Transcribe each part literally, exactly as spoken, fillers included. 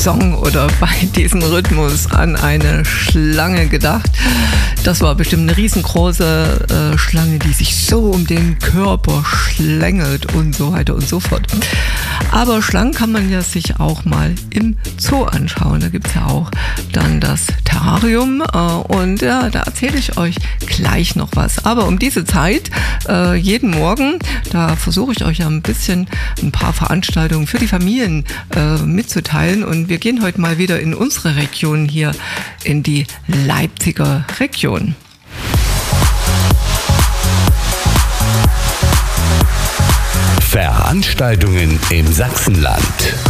Song oder bei diesem Rhythmus an eine Schlange gedacht. Das war bestimmt eine riesengroße äh, Schlange, die sich so um den Körper schlängelt und so weiter und so fort. Aber Schlangen kann man ja sich auch mal im Zoo anschauen. Da gibt es ja auch dann das Terrarium äh, und ja, da erzähle ich euch gleich noch was. Aber um diese Zeit, äh, jeden Morgen, da versuche ich euch ja ein bisschen ein paar Veranstaltungen für die Familien äh, mitzuteilen und wir gehen heute mal wieder in unsere Region hier, in die Leipziger Region. Veranstaltungen im Sachsenland.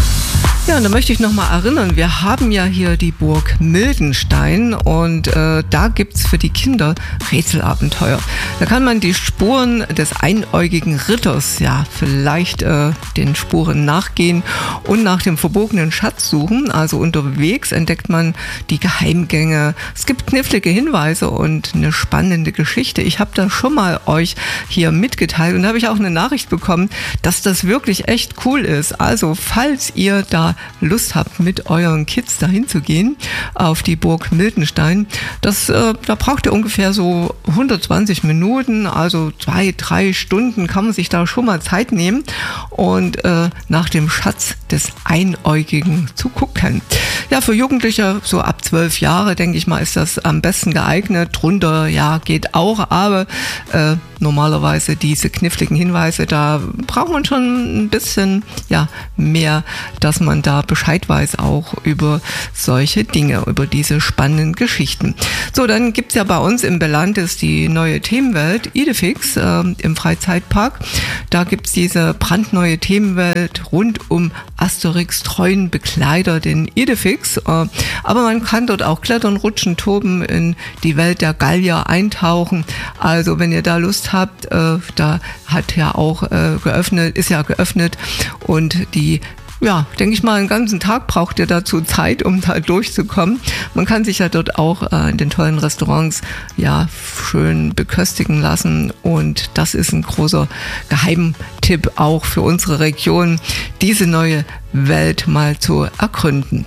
Ja, und da möchte ich nochmal erinnern, wir haben ja hier die Burg Mildenstein und äh, da gibt's für die Kinder Rätselabenteuer. Da kann man die Spuren des einäugigen Ritters, ja, vielleicht äh, den Spuren nachgehen und nach dem verbogenen Schatz suchen. Also unterwegs entdeckt man die Geheimgänge. Es gibt knifflige Hinweise und eine spannende Geschichte. Ich habe da schon mal euch hier mitgeteilt und da habe ich auch eine Nachricht bekommen, dass das wirklich echt cool ist. Also falls ihr da Lust habt, mit euren Kids dahin zu gehen, auf die Burg Mildenstein, das, äh, da braucht ihr ungefähr so hundertzwanzig Minuten, also zwei, drei Stunden kann man sich da schon mal Zeit nehmen und äh, nach dem Schatz des Einäugigen zu gucken. Ja, für Jugendliche so ab zwölf Jahre, denke ich mal, ist das am besten geeignet. Drunter, ja, geht auch, aber äh, normalerweise diese kniffligen Hinweise, da braucht man schon ein bisschen, ja, mehr, dass man da Bescheid weiß auch über solche Dinge, über diese spannenden Geschichten. So, dann gibt's ja bei uns im Belantes die neue Themenwelt Idefix äh, im Freizeitpark. Da gibt's diese brandneue Themenwelt rund um Asterix treuen Begleiter, den Idefix. Äh, aber man kann dort auch klettern, rutschen, toben, in die Welt der Gallier eintauchen. Also wenn ihr da Lust habt, äh, da hat ja auch äh, geöffnet, ist ja geöffnet und die Ja, denke ich mal, einen ganzen Tag braucht ihr dazu Zeit, um da durchzukommen. Man kann sich ja dort auch äh, in den tollen Restaurants ja schön beköstigen lassen und das ist ein großer Geheimtipp auch für unsere Region, diese neue Welt mal zu ergründen.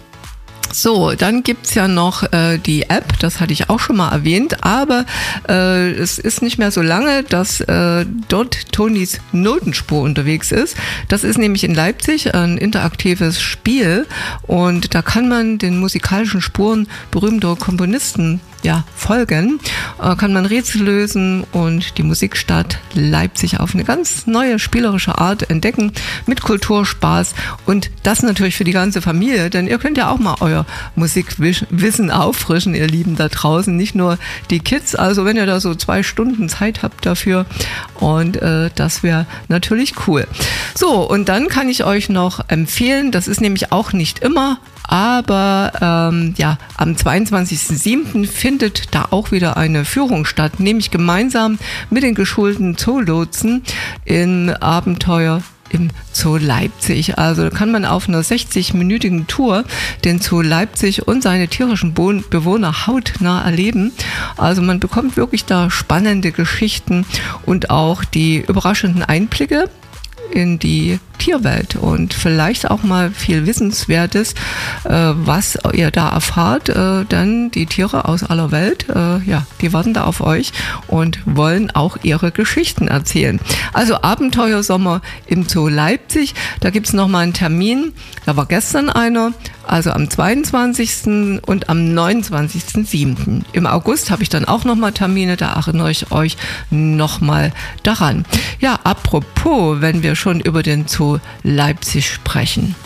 So, dann gibt's ja noch äh, die App, das hatte ich auch schon mal erwähnt, aber äh, es ist nicht mehr so lange, dass äh, dort Tonis Notenspur unterwegs ist. Das ist nämlich in Leipzig ein interaktives Spiel und da kann man den musikalischen Spuren berühmter Komponisten ja, folgen, äh, kann man Rätsel lösen und die Musikstadt Leipzig auf eine ganz neue spielerische Art entdecken, mit Kulturspaß und das natürlich für die ganze Familie, denn ihr könnt ja auch mal euer Musikwissen auffrischen, ihr Lieben da draußen, nicht nur die Kids, also wenn ihr da so zwei Stunden Zeit habt dafür und äh, das wäre natürlich cool. So, und dann kann ich euch noch empfehlen, das ist nämlich auch nicht immer, aber ähm, ja, am zweiundzwanzigsten siebten findet da auch wieder eine Führung statt, nämlich gemeinsam mit den geschulten Zoolotsen in Abenteuer im Zoo Leipzig. Also kann man auf einer sechzig-minütigen Tour den Zoo Leipzig und seine tierischen Bewohner hautnah erleben. Also man bekommt wirklich da spannende Geschichten und auch die überraschenden Einblicke in die Tierwelt und vielleicht auch mal viel Wissenswertes, äh, was ihr da erfahrt, äh, denn die Tiere aus aller Welt, äh, ja, die warten da auf euch und wollen auch ihre Geschichten erzählen. Also Abenteuersommer im Zoo Leipzig, da gibt's noch mal einen Termin, da war gestern einer, also am zweiundzwanzigsten und am neunundzwanzigsten siebten Im August habe ich dann auch noch mal Termine, da erinnere ich euch noch mal daran. Ja, apropos, wenn wir schon über den Zoo Leipzig sprechen.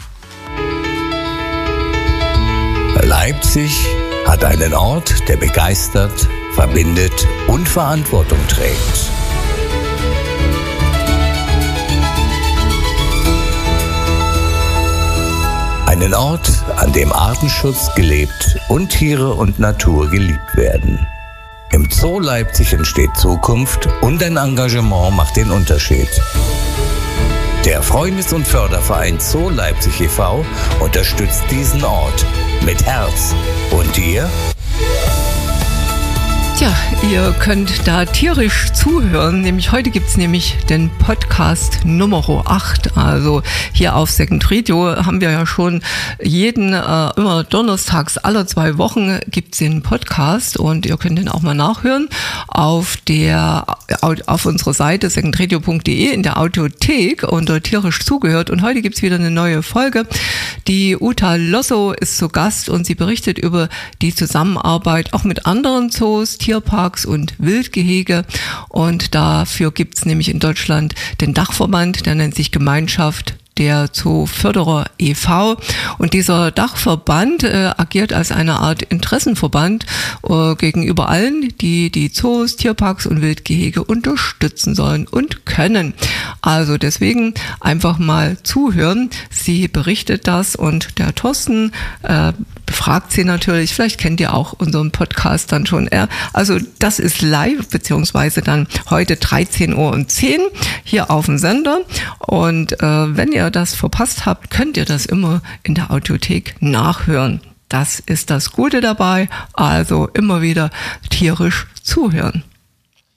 Leipzig hat einen Ort, der begeistert, verbindet und Verantwortung trägt. Einen Ort, an dem Artenschutz gelebt und Tiere und Natur geliebt werden. Im Zoo Leipzig entsteht Zukunft und ein Engagement macht den Unterschied. Der Freundes- und Förderverein Zoo Leipzig e V unterstützt diesen Ort mit Herz. Und ihr? Tja, ihr könnt da tierisch zuhören, nämlich heute gibt's nämlich den Podcast Nummer acht, also hier auf Second Radio haben wir ja schon jeden, äh, immer donnerstags alle zwei Wochen gibt's den Podcast und ihr könnt den auch mal nachhören auf der, auf unserer Seite second radio punkt de in der Audiothek unter tierisch zugehört und heute gibt's wieder eine neue Folge. Die Uta Losso ist zu Gast und sie berichtet über die Zusammenarbeit auch mit anderen Zoos, Tierparks und Wildgehege und dafür gibt's nämlich in Deutschland den Dachverband, der nennt sich Gemeinschaft der Zooförderer e V und dieser Dachverband äh, agiert als eine Art Interessenverband äh, gegenüber allen, die die Zoos, Tierparks und Wildgehege unterstützen sollen und können. Also deswegen einfach mal zuhören. Sie berichtet das und der Thorsten äh, befragt sie natürlich. Vielleicht kennt ihr auch unseren Podcast dann schon. Also das ist live, beziehungsweise dann heute dreizehn Uhr und zehn hier auf dem Sender. Und äh, wenn ihr das verpasst habt, könnt ihr das immer in der Audiothek nachhören. Das ist das Gute dabei. Also immer wieder tierisch zuhören.